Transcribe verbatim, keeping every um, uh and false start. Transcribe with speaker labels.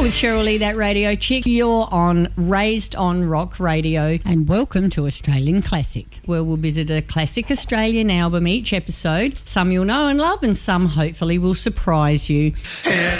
Speaker 1: You're with Cheryl Lee, that radio chick. You're on Raised on Rock Radio. And welcome to Australian Classic, where we'll visit a classic Australian album each episode. Some you'll know and love, and some hopefully will surprise you.